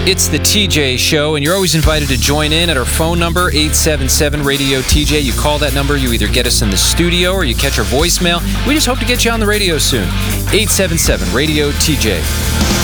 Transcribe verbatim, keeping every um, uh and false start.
It's the T J Show, and you're always invited to join in at our phone number, eight seven seven radio T J. You call that number, you either get us in the studio or you catch our voicemail. We just hope to get you on the radio soon. eight seven seven radio T J.